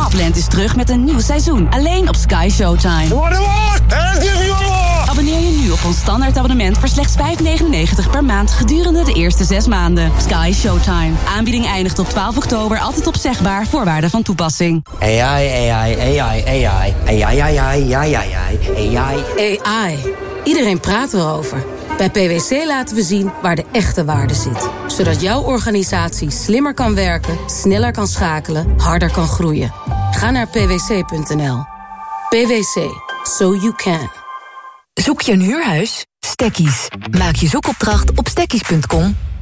Lapland is terug met een nieuw seizoen. Alleen op Sky Showtime. Abonneer je nu op ons standaard abonnement voor slechts €5,99 per maand gedurende de eerste 6 maanden. Sky Showtime. Aanbieding eindigt op 12 oktober. Altijd opzegbaar. Voorwaarden van toepassing. AI. Iedereen praat erover. Bij PwC laten we zien waar de echte waarde zit. Zodat jouw organisatie slimmer kan werken, sneller kan schakelen, harder kan groeien. Ga naar pwc.nl. PwC. So you can. Zoek je een huurhuis? Stackies. Maak je zoekopdracht op stackies.com.